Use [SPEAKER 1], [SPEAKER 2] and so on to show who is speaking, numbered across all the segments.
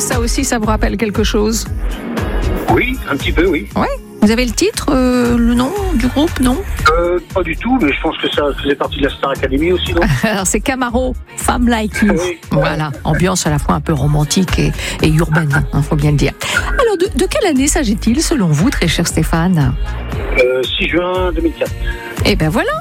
[SPEAKER 1] ça aussi, ça vous rappelle quelque chose?
[SPEAKER 2] Oui, un petit peu, oui.
[SPEAKER 1] Ouais. Vous avez le titre, le nom du groupe, non?
[SPEAKER 2] Pas du tout, mais je pense que ça faisait partie de la Star Academy aussi, non?
[SPEAKER 1] Alors c'est Camaro, Femme Like You.
[SPEAKER 2] Oui.
[SPEAKER 1] Voilà, ambiance à la fois un peu romantique et urbaine, faut bien le dire. Alors de quelle année s'agit-il selon vous, très cher Stéphane?
[SPEAKER 2] 6 juin 2004.
[SPEAKER 1] Eh ben voilà.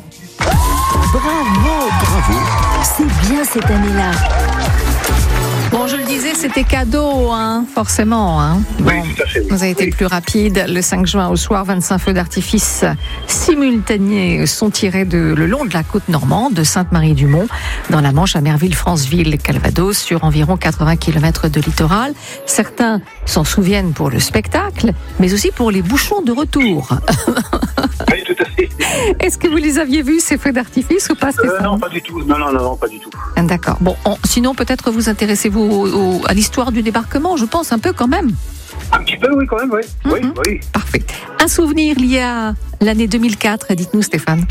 [SPEAKER 3] Bravo. C'est bien cette année-là.
[SPEAKER 1] Bon, je le disais, c'était cadeau, hein, forcément. Hein.
[SPEAKER 2] Oui,
[SPEAKER 1] Bon,
[SPEAKER 2] tout à fait. Oui.
[SPEAKER 1] vous avez été le plus rapide. Le 5 juin au soir, 25 feux d'artifice simultanés sont tirés le long de la côte normande de Sainte-Marie-du-Mont, dans la Manche, à Merville-Franceville, Calvados, sur environ 80 km de littoral. Certains s'en souviennent pour le spectacle, mais aussi pour les bouchons de retour.
[SPEAKER 2] Oui, tout à fait.
[SPEAKER 1] Est-ce que vous les aviez vus, ces feux d'artifice, ou pas, Stéphane?
[SPEAKER 2] Non, pas du tout. Non, pas du tout.
[SPEAKER 1] D'accord. Bon, sinon, peut-être vous intéressez-vous à l'histoire du débarquement, je pense, un peu quand même.
[SPEAKER 2] Un petit peu, oui, quand même, oui. Oui.
[SPEAKER 1] Parfait. Un souvenir lié à l'année 2004, dites-nous, Stéphane.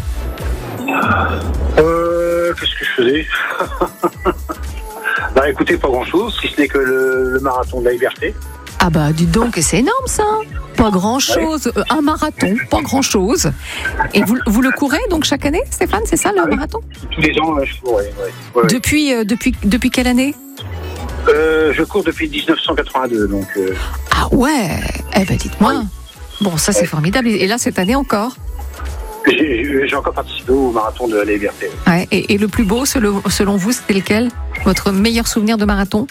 [SPEAKER 2] Qu'est-ce que je faisais? Bah écoutez, pas grand-chose, si ce n'est que le marathon de la liberté.
[SPEAKER 1] Ah bah, dites donc, c'est énorme, ça. Pas grand-chose. Un marathon, pas grand-chose. Et vous le courez, donc, chaque année, Stéphane, c'est ça, le marathon?
[SPEAKER 2] Tous les ans, je cours, ouais.
[SPEAKER 1] Depuis quelle année?
[SPEAKER 2] Je cours depuis 1982, donc...
[SPEAKER 1] Ah ouais. Eh ben, dites-moi.
[SPEAKER 2] Oui.
[SPEAKER 1] Bon, ça, c'est formidable. Et là, cette année encore?
[SPEAKER 2] J'ai encore participé au marathon de la liberté.
[SPEAKER 1] Ouais. Et le plus beau, selon vous, c'était lequel? Votre meilleur souvenir de marathon?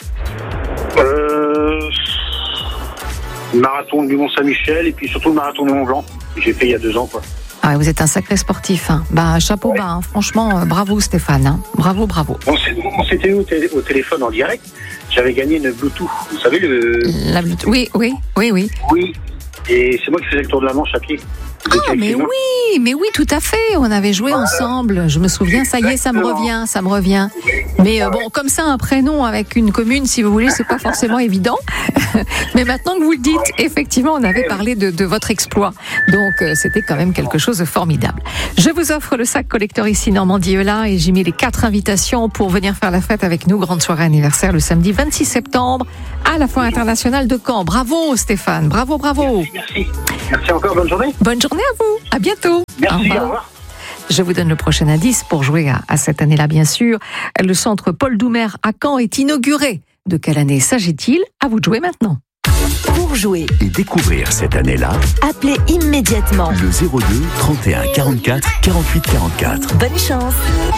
[SPEAKER 2] Le marathon du Mont-Saint-Michel et puis surtout le marathon du Mont-Blanc. J'ai fait il y a 2 ans, quoi.
[SPEAKER 1] Ah, vous êtes un sacré sportif. Hein. Bah, chapeau bas. Hein. Franchement, bravo Stéphane. Hein. Bravo.
[SPEAKER 2] On s'était eu au téléphone en direct. J'avais gagné une Bluetooth. Vous savez
[SPEAKER 1] La Bluetooth. Oui.
[SPEAKER 2] Oui. Et c'est moi qui faisais le tour de la Manche à pied.
[SPEAKER 1] Ah, mais oui, tout à fait. On avait joué ensemble. Je me souviens, ça y est, ça me revient. Mais bon, comme ça, un prénom avec une commune, si vous voulez, c'est pas forcément évident. Mais maintenant que vous le dites, effectivement, on avait parlé de votre exploit. Donc, c'était quand même quelque chose de formidable. Je vous offre le sac collector ici, Normandie-Eula, et j'ai mis les 4 invitations pour venir faire la fête avec nous. Grande soirée anniversaire le samedi 26 septembre à la Foire internationale de Caen. Bravo, Stéphane. Bravo.
[SPEAKER 2] Merci encore, bonne journée.
[SPEAKER 1] Bonne journée à vous. À bientôt.
[SPEAKER 2] Merci, au revoir.
[SPEAKER 1] Je vous donne le prochain indice pour jouer à cette année-là, bien sûr. Le centre Paul Doumer à Caen est inauguré. De quelle année s'agit-il? À vous de jouer maintenant.
[SPEAKER 3] Pour jouer
[SPEAKER 4] Et découvrir cette année-là,
[SPEAKER 3] appelez immédiatement.
[SPEAKER 4] le 02 31 44 48 44.
[SPEAKER 3] Bonne chance.